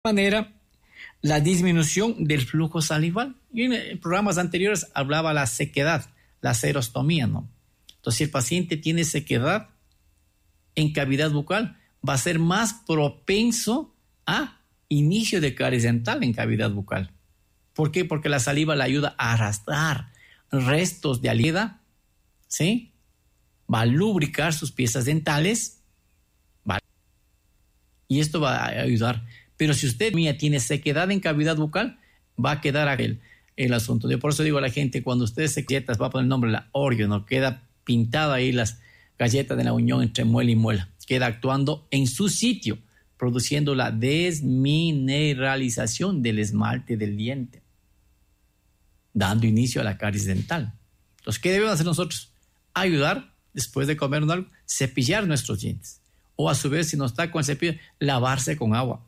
manera, la disminución del flujo salival. Y en programas anteriores hablaba la sequedad, la serostomía, ¿no? Entonces, si el paciente tiene sequedad en cavidad bucal, va a ser más propenso a inicio de caries dental en cavidad bucal. ¿Por qué? Porque la saliva le ayuda a arrastrar restos de alieda, ¿sí? Va a lubricar sus piezas dentales, ¿vale? Y esto va a ayudar. Pero si usted tiene sequedad en cavidad bucal, va a quedar el asunto. Yo por eso digo a la gente, cuando ustedes se galletas, va a poner el nombre de la Oreo, ¿no? Queda pintado ahí las galletas de la unión entre muela y muela. Queda actuando en su sitio, produciendo la desmineralización del esmalte del diente, dando inicio a la caries dental. Entonces, ¿qué debemos hacer nosotros? Ayudar, después de comer algo, cepillar nuestros dientes. O a su vez, si no está con el cepillo, lavarse con agua.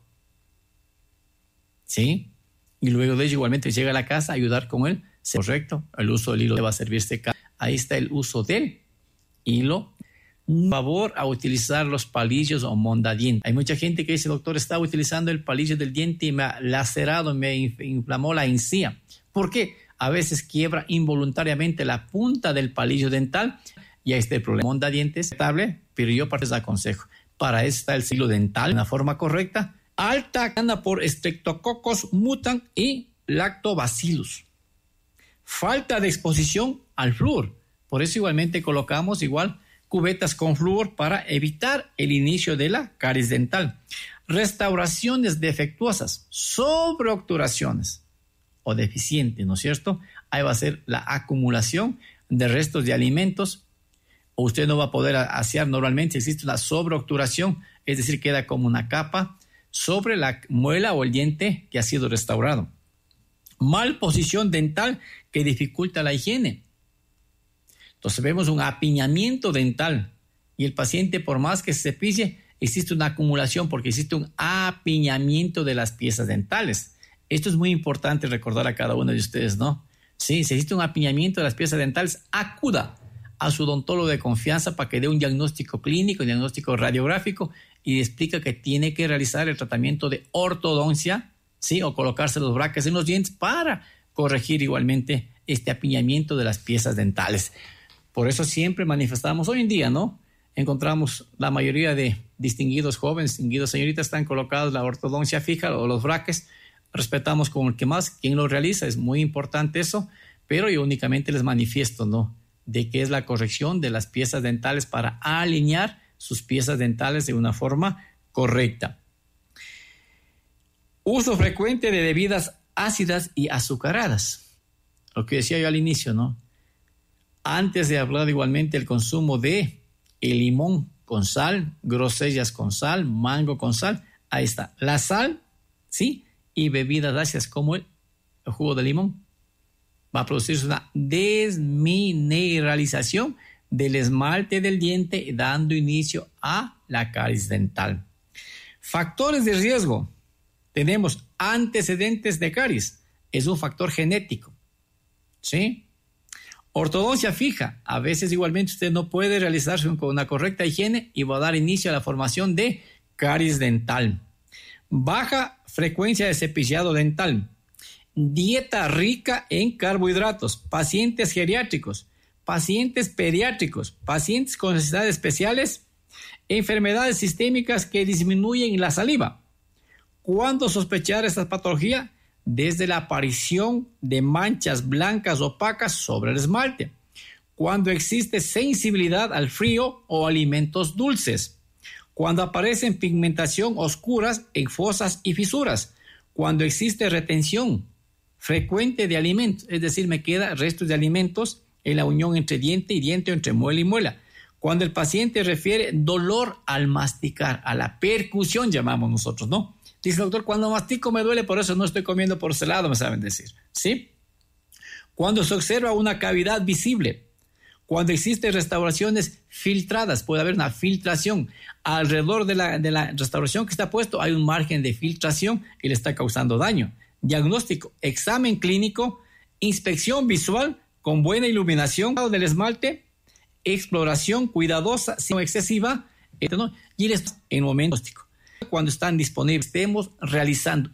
¿Sí? Y luego de ello, igualmente, llega a la casa, ayudar con él. Correcto, el uso del hilo va a servirse. Ahí está el uso del hilo. Por favor, a utilizar los palillos o mondadientes. Hay mucha gente que dice, doctor, estaba utilizando el palillo del diente y me ha lacerado, me inflamó la encía. ¿Por qué? A veces quiebra involuntariamente la punta del palillo dental y ahí está el problema. Mondadientes estable, pero yo les aconsejo. Para eso está el hilo dental, de una forma correcta. Alta anda por Streptococcus mutant y Lactobacillus. Falta de exposición al flúor. Por eso igualmente colocamos cubetas con flúor para evitar el inicio de la caries dental. Restauraciones defectuosas, sobreobturaciones o deficientes, ¿no es cierto? Ahí va a ser la acumulación de restos de alimentos o usted no va a poder asear normalmente. Existe una sobreobturación, es decir, queda como una capa sobre la muela o el diente que ha sido restaurado. Malposición dental que dificulta la higiene. Entonces vemos un apiñamiento dental y el paciente, por más que se cepille, existe una acumulación porque existe un apiñamiento de las piezas dentales. Esto es muy importante recordar a cada uno de ustedes, ¿no? Sí, si existe un apiñamiento de las piezas dentales, acuda a su odontólogo de confianza para que dé un diagnóstico clínico, un diagnóstico radiográfico y le explica que tiene que realizar el tratamiento de ortodoncia, ¿sí? O colocarse los brackets en los dientes para corregir igualmente este apiñamiento de las piezas dentales. Por eso siempre manifestamos hoy en día, ¿no? Encontramos la mayoría de distinguidos jóvenes, distinguidos señoritas, están colocados la ortodoncia fija o los brackets. Respetamos con el que más, quien lo realiza, es muy importante eso, pero yo únicamente les manifiesto, ¿no? De que es la corrección de las piezas dentales para alinear sus piezas dentales de una forma correcta. Uso frecuente de bebidas ácidas y azucaradas. Lo que decía yo al inicio, ¿no? Antes de hablar igualmente del consumo de el limón con sal, grosellas con sal, mango con sal, ahí está. La sal, ¿sí? Y bebidas ácidas como el jugo de limón. Va a producirse una desmineralización del esmalte del diente, dando inicio a la caries dental. Factores de riesgo. Tenemos antecedentes de caries. Es un factor genético. ¿Sí? Ortodoncia fija. A veces igualmente usted no puede realizarse con una correcta higiene y va a dar inicio a la formación de caries dental. Baja frecuencia de cepillado dental. Dieta rica en carbohidratos. Pacientes geriátricos, pacientes pediátricos, pacientes con necesidades especiales, enfermedades sistémicas que disminuyen la saliva. ¿Cuándo sospechar esta patología? Desde la aparición de manchas blancas opacas sobre el esmalte. Cuando existe sensibilidad al frío o alimentos dulces. Cuando aparecen pigmentación oscuras en fosas y fisuras. Cuando existe retención frecuente de alimentos, es decir, me queda restos de alimentos en la unión entre diente y diente, entre muela y muela. Cuando el paciente refiere dolor al masticar, a la percusión llamamos nosotros, ¿no? Dice el doctor, cuando mastico me duele, por eso no estoy comiendo porcelado, me saben decir, ¿sí? Cuando se observa una cavidad visible, cuando existen restauraciones filtradas, puede haber una filtración. Alrededor de la restauración que está puesto hay un margen de filtración y le está causando daño. Diagnóstico, examen clínico, inspección visual con buena iluminación del esmalte, exploración cuidadosa, no excesiva, ¿no? Y en momento diagnóstico. cuando están disponibles, estemos realizando